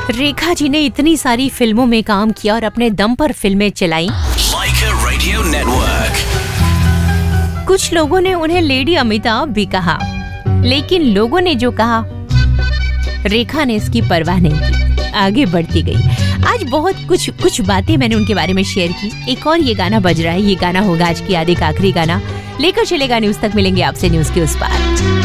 रेखा जी ने इतनी सारी फिल्मों में काम किया और अपने दम पर फिल्में चलाई। Radio network. कुछ लोगों ने उन्हें लेडी अमिताभ भी कहा, लेकिन लोगों ने जो कहा, रेखा ने इसकी परवाह नहीं की, आगे बढ़ती गई। आज बहुत कुछ बातें मैंने उनके बारे में शेयर की। एक और ये गाना बज रहा है, ये गाना होगा आज की यादें का आखिरी गाना। लेकर चलेगा न्यूज तक, मिलेंगे आपसे न्यूज के उस पार।